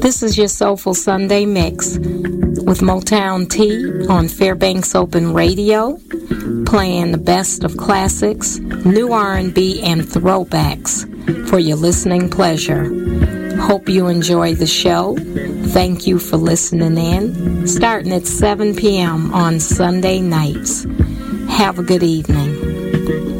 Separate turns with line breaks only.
This is your Soulful Sunday Mix with Motown T on Fairbanks Open Radio, playing the best of classics, new R&B, and throwbacks for your listening pleasure. Hope you enjoy the show. Thank you for listening in, starting at 7 p.m. on Sunday nights. Have a good evening.